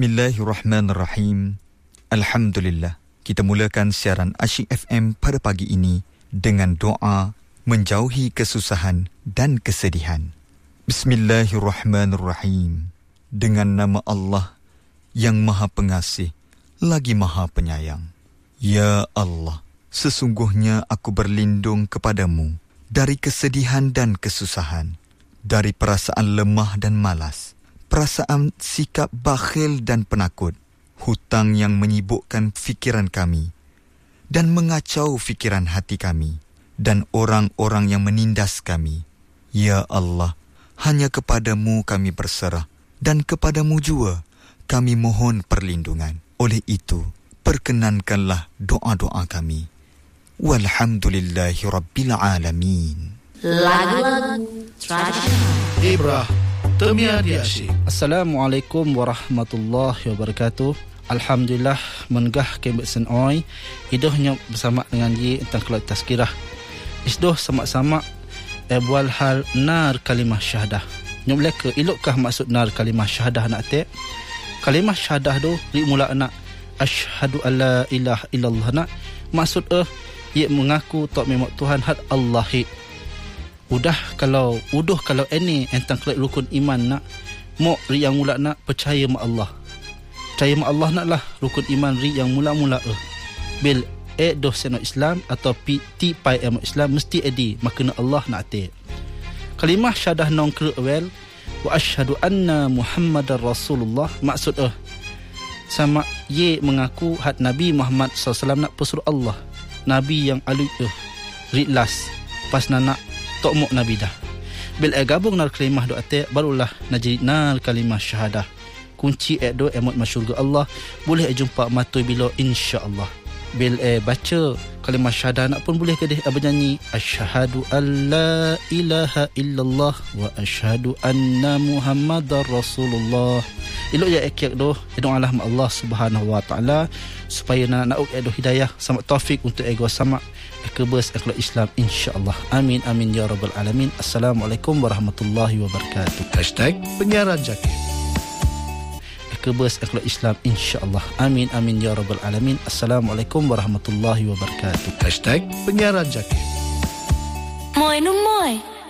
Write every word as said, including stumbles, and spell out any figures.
Bismillahirrahmanirrahim. Alhamdulillah. Kita mulakan siaran Asyik F M pada pagi ini dengan doa menjauhi kesusahan dan kesedihan. Bismillahirrahmanirrahim. Dengan nama Allah yang Maha Pengasih lagi Maha Penyayang. Ya Allah, sesungguhnya aku berlindung kepadamu dari kesedihan dan kesusahan, dari perasaan lemah dan malas, perasaan sikap bakhil dan penakut, hutang yang menyibukkan fikiran kami dan mengacau fikiran hati kami, dan orang-orang yang menindas kami. Ya Allah, hanya kepadamu kami berserah, dan kepadamu jua kami mohon perlindungan. Oleh itu, perkenankanlah doa-doa kami. Walhamdulillahi Rabbil Alamin. Lagu-lagu tradisional Ibrah Temia di Asyik. Assalamualaikum warahmatullahi wabarakatuh. Alhamdulillah menegah kembali oi idohnya bersama dengan ye tentang keluar tazkirah. Isdoh sama-sama ebual hal nar kalimah syahadah. Nyomlek ke ilukkah maksud nar kalimah syahadah nak te? Kalimah syahadah tu ri mula anak asyhadu alla ilaha illallah nak maksud eh ye mengaku tak memang Tuhan had Allahi. Udah kalau uduh kalau ini entang kelak rukun iman nak mo ri yang mula nak percaya ma Allah. Percaya ma Allah naklah rukun iman ri yang mula-mula eh. Bil e doh seno Islam atau pi ti pai emo Islam mesti edi makna Allah nak te. Kalimah syahadah nong kru wel wa asyhadu anna Muhammadar Rasulullah maksud eh sama ye mengaku had Nabi Muhammad sallallahu alaihi wasallam nak pesuruh Allah. Nabi yang alu eh ri las pas nak tok mok Nabi dah. Bil e gabung nar kalimah doa te barulah najri nar kalimah syahadah. Kunci e do emot masyurga Allah boleh e jumpa matui bila insya-Allah. Bil e baca kalimah syahadah nak pun boleh ke deh bernyanyi asyhadu alla ilaha illallah wa asyhadu anna Muhammadar Rasulullah. Ilok ya ekek doh doa Allah Allah Subhanahu wa taala supaya nak nak e do hidayah sama taufik untuk ego sama kebes akhlak Islam insya-Allah. Amin amin ya rabbal alamin. Assalamualaikum warahmatullahi wabarakatuh. Hashtag Penyiaran Zakir. Kebes akhlak Islam insya-Allah. Amin amin ya rabbal alamin. Assalamualaikum warahmatullahi wabarakatuh. Hashtag Penyiaran Zakir. Moi no moi